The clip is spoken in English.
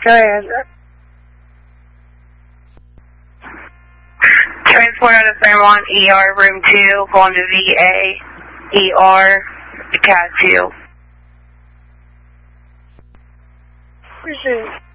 Go ahead. Transport out of Fairmont, ER, room 2, going to VA, ER, CAD 2. Appreciate it.